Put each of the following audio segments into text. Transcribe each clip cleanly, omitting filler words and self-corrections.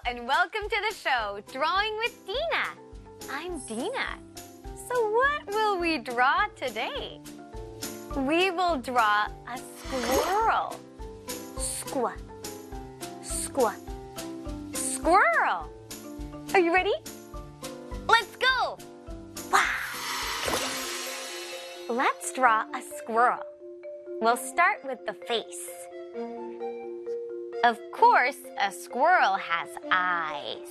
and welcome to the show, Drawing with Dina. I'm Dina. So what will we draw today? We will draw a squirrel. Squat, squat, squirrel. Are you ready? Let's go. Wow. Let's draw a squirrel. We'll start with the face. Of course, a squirrel has eyes.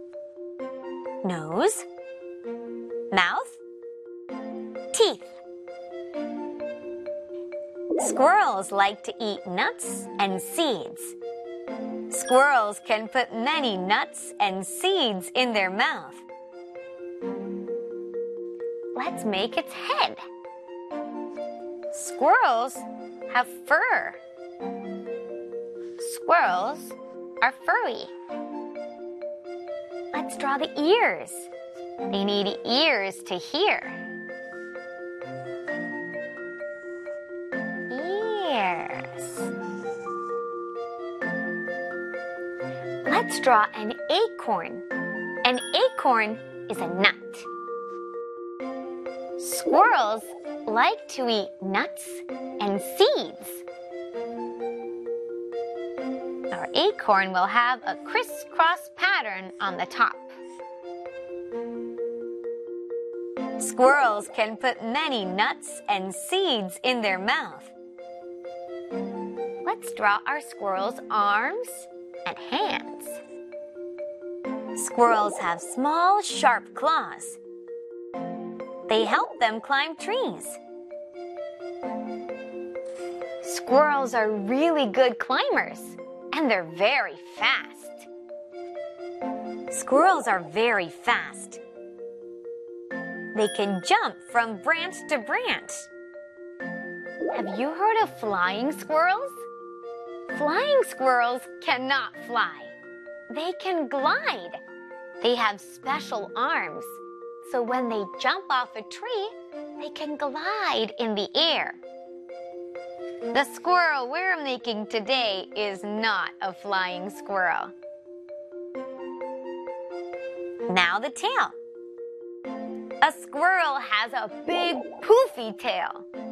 Nose, mouth, teeth. Squirrels like to eat nuts and seeds. Squirrels can put many nuts and seeds in their mouth. Let's make its head. Squirrels have fur. Squirrels are furry. Let's draw the ears. They need ears to hear. Ears. Let's draw an acorn. An acorn is a nut. Squirrels like to eat nuts and seeds. Our acorn will have a crisscross pattern on the top. Squirrels can put many nuts and seeds in their mouth. Let's draw our squirrel's arms and hands. Squirrels have small, sharp claws. They help them climb trees. Squirrels are really good climbers, and they're very fast. Squirrels are very fast. They can jump from branch to branch. Have you heard of flying squirrels? Flying squirrels cannot fly. They can glide. They have special arms, so when they jump off a tree, they can glide in the air. The squirrel we're making today is not a flying squirrel. Now the tail. A squirrel has a big poofy tail.